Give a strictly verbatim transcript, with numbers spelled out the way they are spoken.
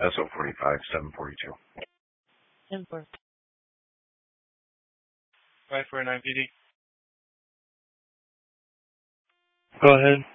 S O forty-five, seven forty-two. ten four. five four nine P D. Go ahead.